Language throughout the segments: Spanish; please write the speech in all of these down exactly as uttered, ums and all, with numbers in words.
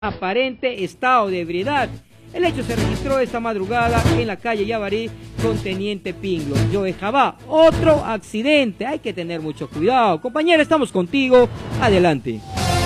aparente estado de ebriedad. El hecho se registró esta madrugada en la calle Yavarí con Teniente Pinglo. Joe Jabá, otro accidente, hay que tener mucho cuidado. Compañera, estamos contigo, adelante.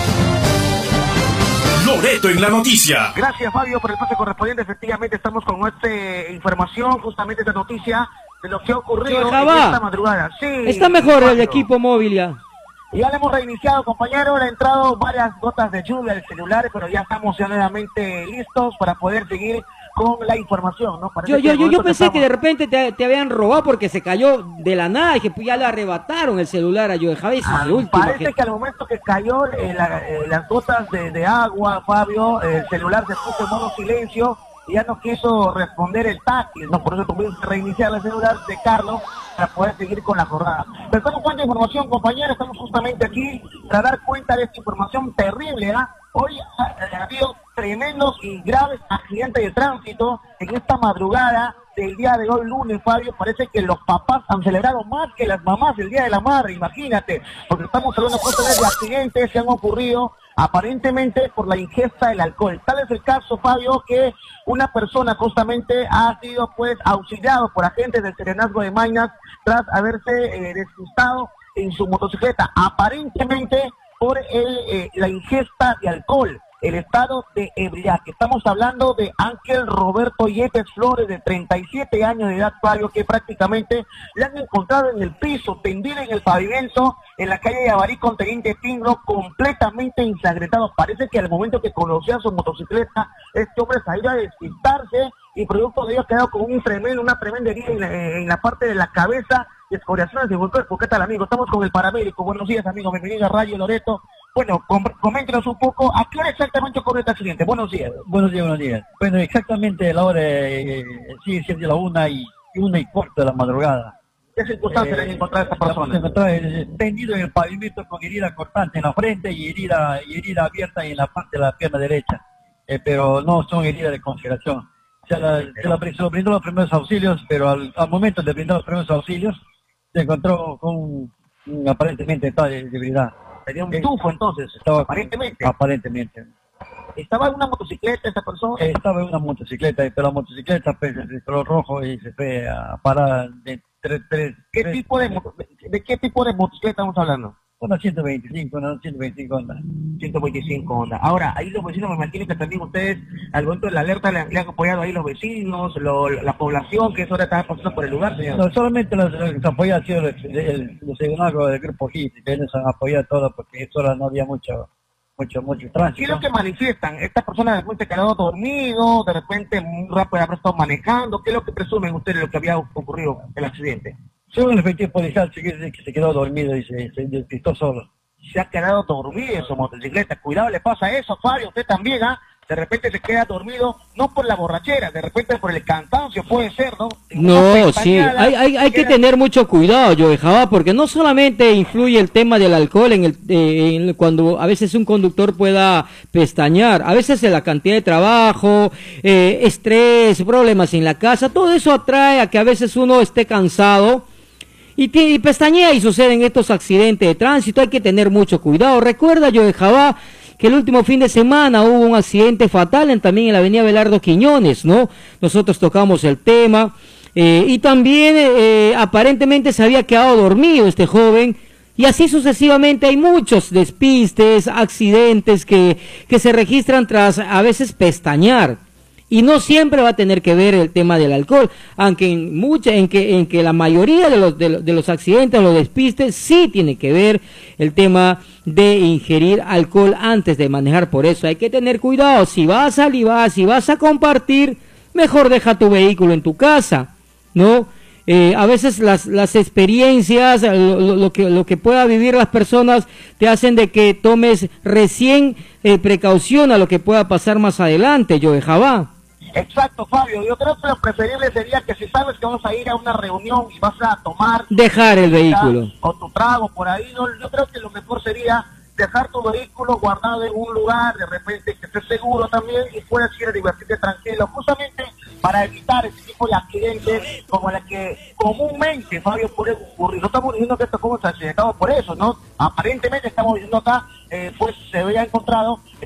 Loreto en la noticia. Gracias, Fabio, por el pase correspondiente. Efectivamente estamos con esta información, justamente esta noticia de lo que ha ocurrido en esta madrugada. Sí, está mejor Fabio. El equipo móvil ya. Ya le hemos reiniciado, compañero, le han entrado varias gotas de lluvia al celular, pero ya estamos ya nuevamente listos para poder seguir con la información, ¿no? Yo, yo, yo, yo pensé que, que de repente te, te habían robado porque se cayó de la nada y que ya le arrebataron el celular a Joe Javier. Ah, parece que... que al momento que cayó eh, la, eh, las gotas de, de agua, Fabio, eh, el celular se puso en modo silencio y ya no quiso responder el táctil, ¿no? Por eso tuvimos que reiniciar el celular de Carlos para poder seguir con la jornada. Pero estamos cuánta información, compañeros, estamos justamente aquí para dar cuenta de esta información terrible, ¿ah? ¿eh? Hoy ha, ha habido tremendos y graves accidentes de tránsito en esta madrugada del día de hoy, lunes, Fabio. Parece que los papás han celebrado más que las mamás el Día de la Madre, imagínate, porque estamos hablando de accidentes que han ocurrido aparentemente por la ingesta del alcohol. Tal es el caso, Fabio, que una persona justamente ha sido pues auxiliado por agentes del Serenazgo de Maynas tras haberse eh, despistado en su motocicleta, aparentemente por el, eh, la ingesta de alcohol, el estado de ebriedad. Estamos hablando de Ángel Roberto Yepes Flores, de treinta y siete años de edad, Fabio, que prácticamente le han encontrado en el piso, tendido en el pavimento, en la calle Yavarí con Teniente Pinglo, completamente ensangretado. Parece que al momento que conocía su motocicleta, este hombre salió a despistarse y producto de ello ha quedado con un tremendo, una tremenda herida en la, en la parte de la cabeza y escoriaciones de cuerpo. ¿Qué tal, amigo? Estamos con el paramédico. Buenos días, amigo. Bienvenido a Radio Loreto. Bueno, com coméntenos un poco, ¿a qué hora exactamente ocurrió este accidente? Buenos días. Buenos días, buenos días. Bueno, exactamente la hora eh, sigue siendo la una y, y una y cuarto de la madrugada. ¿Qué circunstancias eh, le han encontrado a esta persona? Se encontraba eh, tendido en el pavimento con herida cortante en la frente y herida, y herida abierta en la parte de la pierna derecha. Eh, pero no son heridas de congelación. Se, la, se, la, se lo brindó los primeros auxilios, pero al, al momento de brindar los primeros auxilios, se encontró con un, un aparentemente estado de debilidad. Tenía un tufo entonces, estaba, aparentemente. Aparentemente. ¿Estaba en una motocicleta esta persona? Eh, estaba en una motocicleta, pero la motocicleta pues, se color rojo y se fue a parar de tres, tres, ¿Qué tres, tipo de, de, de qué tipo de motocicleta estamos hablando? Una ciento veinticinco, una ciento veinticinco Honda. ciento veinticinco Honda. Ahora, ahí los vecinos, me imagino que también ustedes, al momento de la alerta, le, le han apoyado ahí los vecinos, lo, la población, que eso ahora está pasando por el lugar, señor. No, solamente los, los que apoyan han sido los, los segunarios del grupo G I T, que ellos han apoyado todo porque eso ahora no había mucho, mucho, mucho tránsito. ¿Qué es lo que manifiestan? ¿Estas personas de repente quedado dormido, de repente muy rápido habrán estado manejando? ¿Qué es lo que presumen ustedes de lo que había ocurrido el accidente? Según el efectivo policial, se dice que se quedó dormido y se, se despistó solo. Se ha quedado dormido en su motocicleta. Cuidado, le pasa eso, Fabio, usted también, ¿ah? ¿eh? De repente se queda dormido, no por la borrachera, de repente por el cansancio, puede ser, ¿no? No, sí, hay, hay, hay que tener mucho cuidado, Joe Jabá, porque no solamente influye el tema del alcohol en el, eh, en cuando a veces un conductor pueda pestañear, a veces la cantidad de trabajo, eh, estrés, problemas en la casa, todo eso atrae a que a veces uno esté cansado y, y pestañea y suceden estos accidentes de tránsito. Hay que tener mucho cuidado. Recuerda, Joe Jabá, que el último fin de semana hubo un accidente fatal en, también en la avenida Belardo Quiñones, ¿no? Nosotros tocamos el tema, eh, y también eh, aparentemente se había quedado dormido este joven, y así sucesivamente hay muchos despistes, accidentes que, que se registran tras a veces pestañear. Y no siempre va a tener que ver el tema del alcohol, aunque en mucha, en que, en que la mayoría de los, de los, de los accidentes, los despistes, sí tiene que ver el tema de ingerir alcohol antes de manejar. Por eso hay que tener cuidado. Si vas a salir, si vas a compartir, mejor deja tu vehículo en tu casa, ¿no? Eh, a veces las, las experiencias, lo, lo, lo, que, lo que pueda vivir las personas te hacen de que tomes recién eh, precaución a lo que pueda pasar más adelante, Joe Jabá. Exacto, Fabio. Yo creo que lo preferible sería que si sabes que vamos a ir a una reunión y vas a tomar... Dejar el vehículo. O tu trago por ahí. Yo, yo creo que lo mejor sería dejar tu vehículo guardado en un lugar, de repente que estés seguro también y puedas ir a divertirte tranquilo, justamente para evitar ese tipo de accidentes como la que comúnmente, Fabio, puede ocurrir. No estamos diciendo que esto como se accidentado por eso, ¿no? Aparentemente estamos diciendo acá, eh, pues se había encontrado en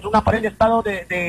un aparente estado de, de